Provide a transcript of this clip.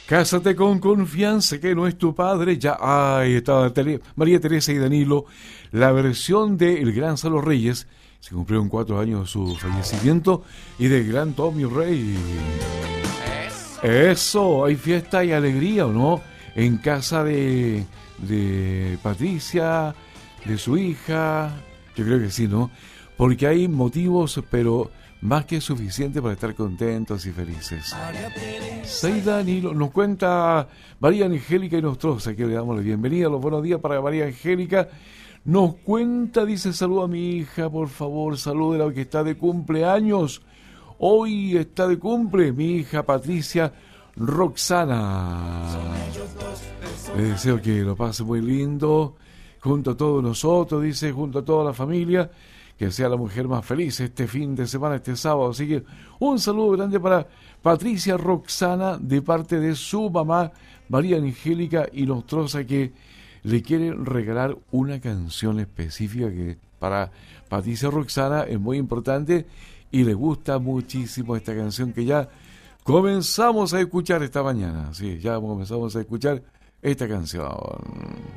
Cásate con confianza que no es tu padre. Ya, ay, estaba María Teresa y Danilo. La versión de El Gran Salo Reyes. Se cumplieron 4 años de su fallecimiento. Y del gran Tommy Rey. Eso, hay fiesta y alegría, ¿o no? En casa de Patricia, de su hija. Yo creo que sí, ¿no? Porque hay motivos, pero más que suficiente para estar contentos y felices. Soy Danilo, nos cuenta María Angélica y Nostroza, que le damos la bienvenida, los buenos días para María Angélica. Nos cuenta, dice, saluda a mi hija, por favor, salúdela que está de cumpleaños. Hoy está de cumple mi hija Patricia Roxana. Le deseo que lo pase muy lindo, junto a todos nosotros, dice, junto a toda la familia. Que sea la mujer más feliz este fin de semana, este sábado. Así que un saludo grande para Patricia Roxana de parte de su mamá María Angélica y Nostroza, que le quiere regalar una canción específica que para Patricia Roxana es muy importante y le gusta muchísimo esta canción que ya comenzamos a escuchar esta mañana. Sí, ya comenzamos a escuchar esta canción.